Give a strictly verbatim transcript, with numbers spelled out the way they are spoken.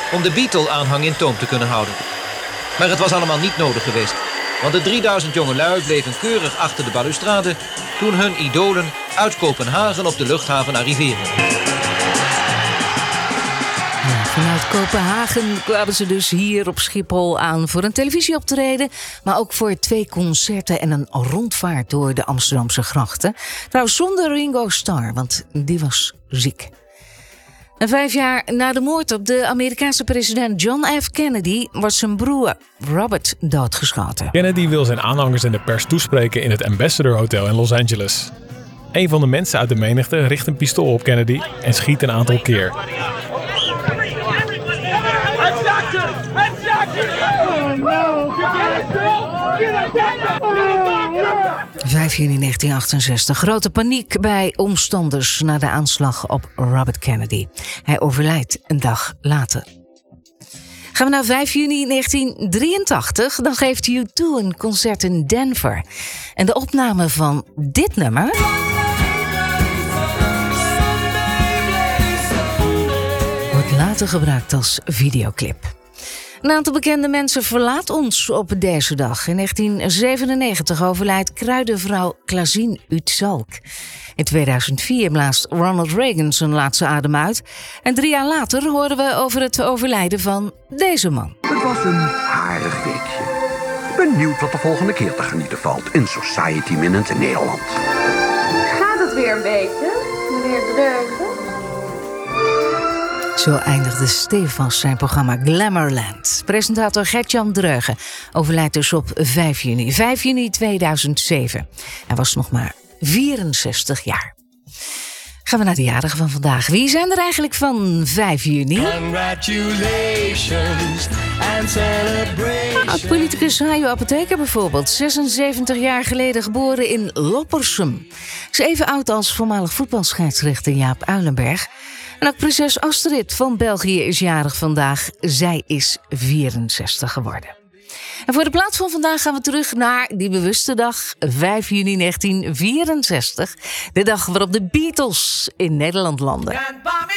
om de Beatle-aanhang in toom te kunnen houden. Maar het was allemaal niet nodig geweest. Want de drieduizend jongelui bleven keurig achter de balustrade toen hun idolen uit Kopenhagen op de luchthaven arriveerden. Ja, vanuit Kopenhagen kwamen ze dus hier op Schiphol aan voor een televisieoptreden, maar ook voor twee concerten en een rondvaart door de Amsterdamse grachten. Trouwens zonder Ringo Starr, want die was ziek. En vijf jaar na de moord op de Amerikaanse president John F. Kennedy wordt zijn broer Robert doodgeschoten. Kennedy wil zijn aanhangers en de pers toespreken in het Ambassador Hotel in Los Angeles. Een van de mensen uit de menigte richt een pistool op Kennedy en schiet een aantal keer. vijf juni negentien achtenzestig. Grote paniek bij omstanders na de aanslag op Robert Kennedy. Hij overlijdt een dag later. Gaan we naar vijf juni negentien drieëntachtig. Dan geeft U twee een concert in Denver. En de opname van dit nummer wordt later gebruikt als videoclip. Een aantal bekende mensen verlaat ons op deze dag. In negentien zevenennegentig overlijdt kruidenvrouw Klazien Uitzalk. In tweeduizend vier blaast Ronald Reagan zijn laatste adem uit. En drie jaar later horen we over het overlijden van deze man. Het was een harig weekje. Benieuwd wat de volgende keer te genieten valt in Society Minute Nederland. Gaat het weer een beetje, meneer Dreugen? Zo eindigde Stefans zijn programma Glamourland. Presentator Gert-Jan Dreugen overlijdt dus op vijf juni. vijf juni tweeduizend zeven. Hij was nog maar vierenzestig jaar. Gaan we naar de jarigen van vandaag. Wie zijn er eigenlijk van vijf juni? Congratulations and celebrations. Oud-politicus Hajo Apotheker bijvoorbeeld. zesenzeventig jaar geleden geboren in Loppersum. Is even oud als voormalig voetbalscheidsrechter Jaap Uilenberg. En ook prinses Astrid van België is jarig vandaag. Zij is vierenzestig geworden. En voor de plaats van vandaag gaan we terug naar die bewuste dag, vijf juni negentien vierenzestig. De dag waarop de Beatles in Nederland landden.